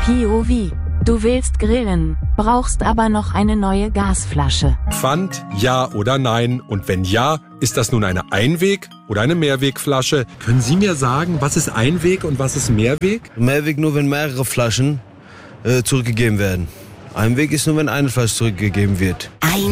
POV. Du willst grillen, brauchst aber noch eine neue Gasflasche. Pfand, ja oder nein? Und wenn ja, ist das nun eine Einweg- oder eine Mehrwegflasche? Können Sie mir sagen, was ist Einweg und was ist Mehrweg? Mehrweg nur, wenn mehrere Flaschen zurückgegeben werden. Einweg ist nur, wenn eine Flasche zurückgegeben wird.